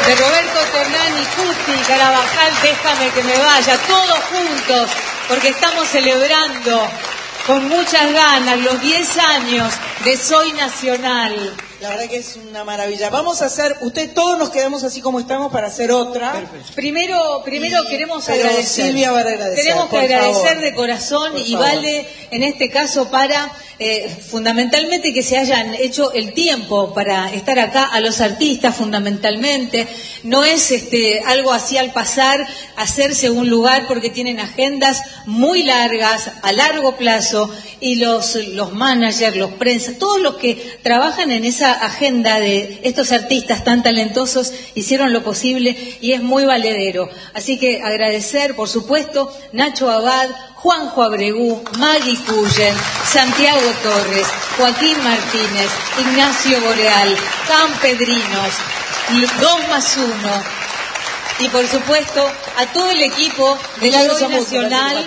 de Roberto Ternani, Cuti, Carabajal, Déjame que me vaya, todos juntos, porque estamos celebrando con muchas ganas los 10 años de Soy Nacional. La verdad que es una maravilla. Vamos a hacer, todos nos quedamos así como estamos para hacer otra. Perfecto. Primero queremos agradecer. Silvia va a agradecer. Tenemos que agradecer favor. De corazón Por y favor. vale en este caso para fundamentalmente que se hayan hecho el tiempo para estar acá, a los artistas fundamentalmente. No es algo así al pasar, hacerse un lugar porque tienen agendas muy largas, a largo plazo, y los managers, los prensa, todos los que trabajan en esa agenda de estos artistas tan talentosos hicieron lo posible y es muy valedero. Así que agradecer, por supuesto, Nacho Abad, Juanjo Abregú, Maggie Cullen, Santiago Torres, Joaquín Martínez, Ignacio Boreal, Campedrinos, 2+1 y por supuesto a todo el equipo de la Soy Nacional.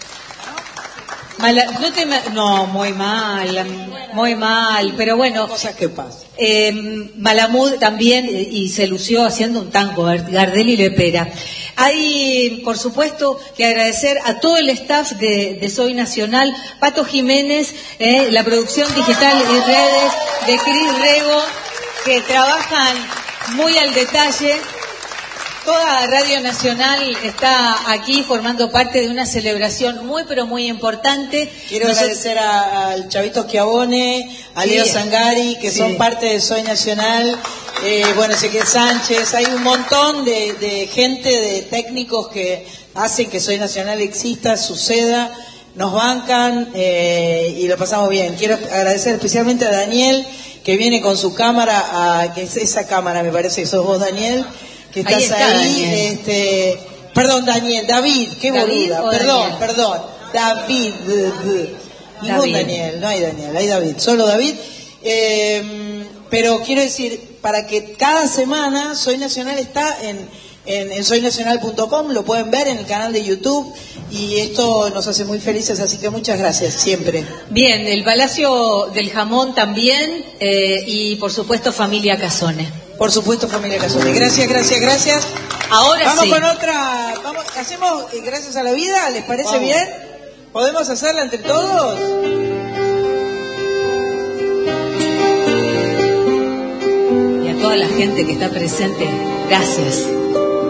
No, muy mal, pero bueno. Cosas que pasan. Malamud también, y se lució haciendo un tango, Gardel y Lepera. Hay, por supuesto, que agradecer a todo el staff de Soy Nacional, Pato Jiménez, la producción digital y redes de Cris Rego, que trabajan muy al detalle. Toda Radio Nacional está aquí formando parte de una celebración muy, pero muy importante. Quiero agradecer al Chavito Schiavone, a Leo Zangari, que son parte de Soy Nacional, Ezequiel Sánchez, hay un montón de gente, de técnicos que hacen que Soy Nacional exista, suceda, nos bancan y lo pasamos bien. Quiero agradecer especialmente a Daniel, que viene con su cámara, que es esa cámara, me parece que sos vos, Daniel, que estás ahí, perdón, David, qué boluda, perdón, David, ningún Daniel, no hay Daniel, hay David, solo David, pero quiero decir, para que cada semana Soy Nacional está en soynacional.com, lo pueden ver en el canal de YouTube, y esto nos hace muy felices, así que muchas gracias, siempre. Bien, el Palacio del Jamón también, y por supuesto Familia Casone. Por supuesto, Familia Casone. Gracias. Ahora vamos sí. Con otra. Hacemos Gracias a la Vida, ¿les parece bien? ¿Podemos hacerla entre todos? Y a toda la gente que está presente, gracias.